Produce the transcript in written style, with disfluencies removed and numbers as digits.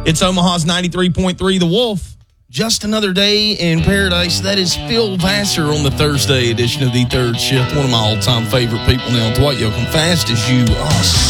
It's Omaha's 93.3 The Wolf. Just another day in paradise. That is Phil Vassar on the Thursday edition of the Third Shift. One of my all-time favorite people now. Dwight Yoakam, fast as you.